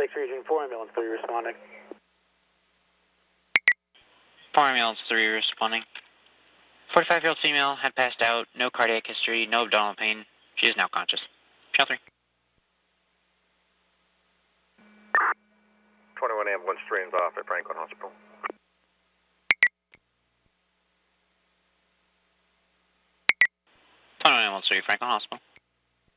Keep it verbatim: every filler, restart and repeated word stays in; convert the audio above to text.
Lakes Region four, ambulance three responding. four ambulance three responding. forty-five-year-old female had passed out, no cardiac history, no abdominal pain. She is now conscious. Channel three. twenty-one ambulance three involved at Franklin Hospital. twenty-one ambulance three, Franklin Hospital.